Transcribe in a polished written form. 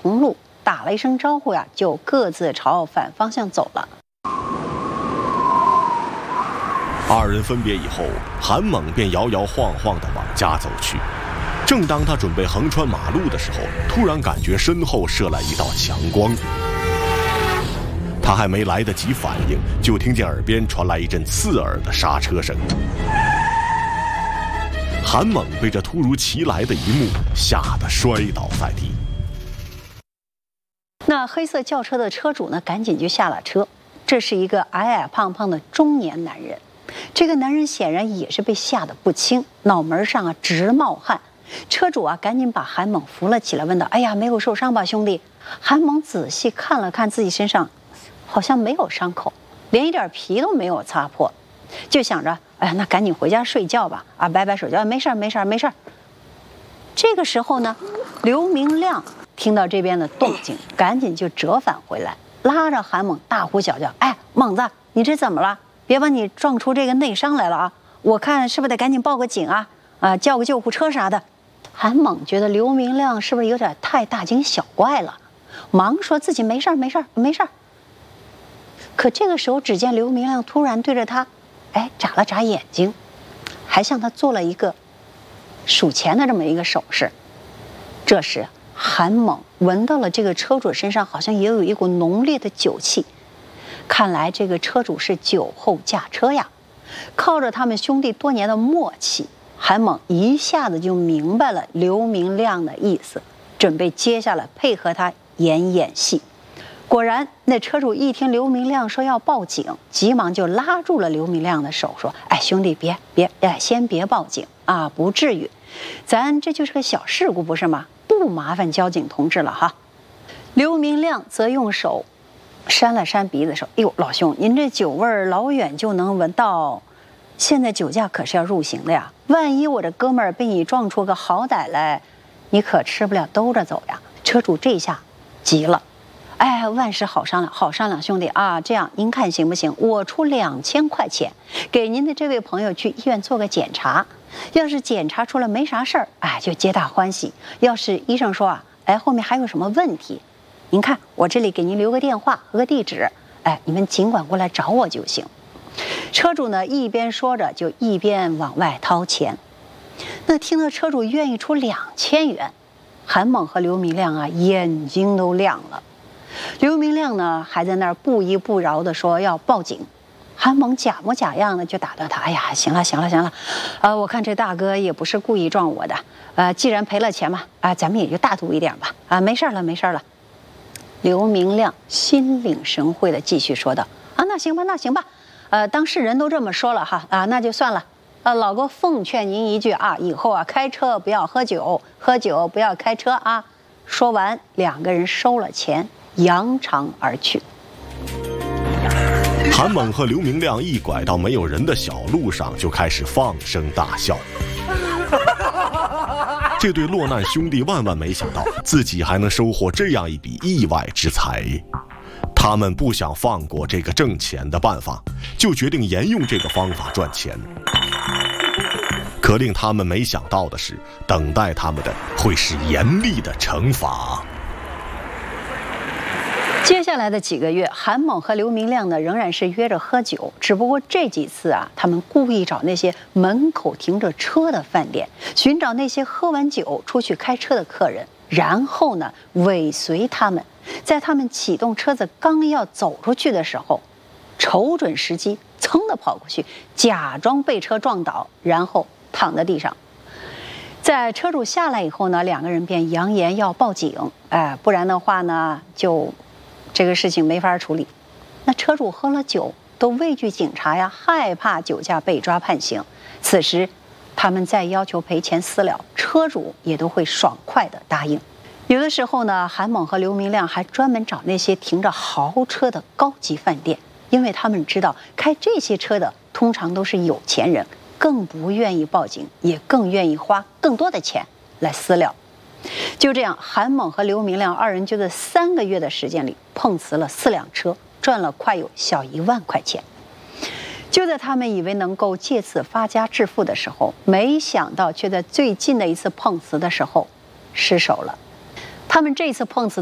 同路，打了一声招呼呀，就各自朝反方向走了。 二人分别以后，韩猛便摇摇晃晃地往家走去。正当他准备横穿马路的时候，突然感觉身后射来一道强光。他还没来得及反应，就听见耳边传来一阵刺耳的刹车声。韩猛被这突如其来的一幕吓得摔倒在地。 那黑色轿车的车主呢，赶紧就下了车。这是一个矮矮胖胖的中年男人。这个男人显然也是被吓得不轻，脑门上啊直冒汗。车主啊赶紧把韩猛扶了起来，问道：“哎呀，没有受伤吧，兄弟？”韩猛仔细看了看自己身上，好像没有伤口，连一点皮都没有擦破，就想着：“哎呀，那赶紧回家睡觉吧。”啊，摆摆手就：“没事儿，没事儿，没事儿。”这个时候呢，刘明亮听到这边的动静，赶紧就折返回来，拉着韩猛大呼小叫：“哎，猛子，你这怎么了？别把你撞出这个内伤来了啊！我看是不是得赶紧报个警啊？叫个救护车啥的。”韩猛觉得刘明亮是不是有点太大惊小怪了，忙说自己没事儿，没事儿，没事儿。可这个时候，只见刘明亮突然对着他，哎，眨了眨眼睛，还向他做了一个数钱的这么一个手势。这时，韩猛闻到了这个车主身上好像也有一股浓烈的酒气，看来这个车主是酒后驾车呀。靠着他们兄弟多年的默契，韩猛一下子就明白了刘明亮的意思，准备接下来配合他演戏。果然，那车主一听刘明亮说要报警，急忙就拉住了刘明亮的手，说：“哎，兄弟，别，先别报警啊，不至于，咱这就是个小事故，不是吗？不麻烦交警同志了哈。”刘明亮则用手扇了扇鼻子，说：“哎呦，老兄，您这酒味儿老远就能闻到，现在酒驾可是要入刑的呀！万一我这哥们儿被你撞出个好歹来，你可吃不了兜着走呀！”车主这下急了。哎，万事好商量，好商量，兄弟啊！这样您看行不行？我出2000块钱，给您的这位朋友去医院做个检查。要是检查出来没啥事儿，哎，就皆大欢喜；要是医生说啊，哎，后面还有什么问题，您看我这里给您留个电话和个地址，哎，你们尽管过来找我就行。车主呢一边说着，就一边往外掏钱。那听到车主愿意出2000元，韩猛和刘明亮啊眼睛都亮了。刘明亮呢还在那儿不依不饶地说要报警，韩猛假模假样的就打断他：“哎呀，行了，我看这大哥也不是故意撞我的，既然赔了钱嘛，咱们也就大度一点吧，没事了。”刘明亮心领神会的继续说道：“啊，那行吧，当事人都这么说了哈，那就算了。老哥奉劝您一句啊，以后啊开车不要喝酒，喝酒不要开车啊。”说完，两个人收了钱，扬长而去。 韩猛和刘明亮一拐到没有人的小路上，就开始放声大笑。这对落难兄弟万万没想到，自己还能收获这样一笔意外之财。他们不想放过这个挣钱的办法，就决定沿用这个方法赚钱。可令他们没想到的是，等待他们的会是严厉的惩罚。 接下来的几个月，韩猛和刘明亮呢仍然是约着喝酒，只不过这几次啊，他们故意找那些门口停着车的饭店，寻找那些喝完酒出去开车的客人，然后呢尾随他们，在他们启动车子刚要走出去的时候，瞅准时机，噌的跑过去，假装被车撞倒，然后躺在地上。在车主下来以后呢，两个人便扬言要报警，不然的话呢，就这个事情没法处理。那车主喝了酒，都畏惧警察呀，害怕酒驾被抓判刑。此时，他们再要求赔钱私了，车主也都会爽快的答应。有的时候呢，韩猛和刘明亮还专门找那些停着豪车的高级饭店，因为他们知道开这些车的通常都是有钱人，更不愿意报警，也更愿意花更多的钱来私了。就这样，韩猛和刘明亮二人就在3个月的时间里碰瓷了4辆车，赚了快有小1万块钱。就在他们以为能够借此发家致富的时候，没想到却在最近的一次碰瓷的时候失手了。他们这次碰瓷